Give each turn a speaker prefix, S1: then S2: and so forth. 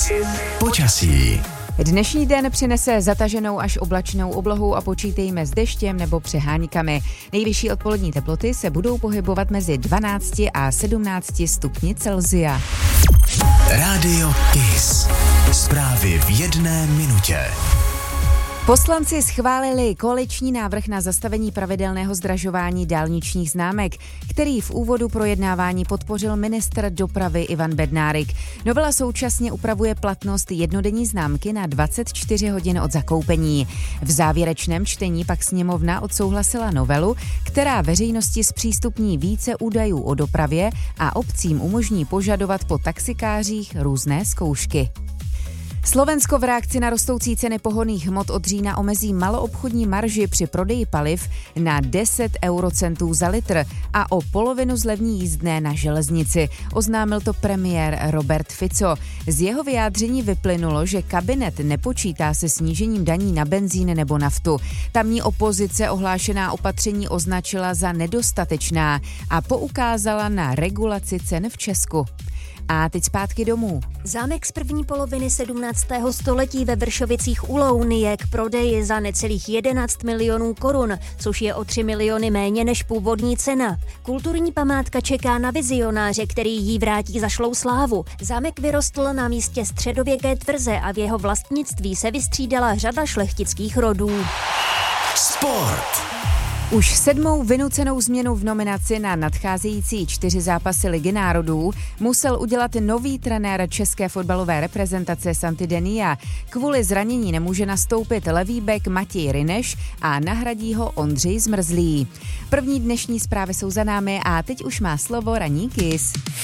S1: Počasí.
S2: Dnešní den přinese zataženou až oblačnou oblohu a počítejme s deštěm nebo přeháníkami. Nejvyšší odpolední teploty se budou pohybovat mezi 12 a 17 stupni Celsia.
S1: Rádio Kiss. Zprávy v 1 minutě.
S2: Poslanci schválili koaliční návrh na zastavení pravidelného zdražování dálničních známek, který v úvodu projednávání podpořil ministr dopravy Ivan Bednárik. Novela současně upravuje platnost jednodenní známky na 24 hodin od zakoupení. V závěrečném čtení pak sněmovna odsouhlasila novelu, která veřejnosti zpřístupní více údajů o dopravě a obcím umožní požadovat po taxikářích různé zkoušky. Slovensko v reakci na rostoucí ceny pohonných hmot od října omezí maloobchodní marži při prodeji paliv na 10 eurocentů za litr a o polovinu zlevní jízdné na železnici. Oznámil to premiér Robert Fico. Z jeho vyjádření vyplynulo, že kabinet nepočítá se snížením daní na benzín nebo naftu. Tamní opozice ohlášená opatření označila za nedostatečná a poukázala na regulaci cen v Česku. A teď zpátky domů.
S3: Zámek z první poloviny 17. století ve Vršovicích u Loun je k prodeji za necelých 11 milionů korun, což je o 3 miliony méně než původní cena. Kulturní památka čeká na vizionáře, který jí vrátí zašlou slávu. Zámek vyrostl na místě středověké tvrze a v jeho vlastnictví se vystřídala řada šlechtických rodů.
S1: Sport.
S2: Už 7. vynucenou změnu v nominaci na nadcházející 4 zápasy Ligy národů musel udělat nový trenér české fotbalové reprezentace Santi Denia. Kvůli zranění nemůže nastoupit levý bek Matěj Ryneš a nahradí ho Ondřej Zmrzlý. První dnešní zprávy jsou za námi a teď už má slovo ranní Kiss.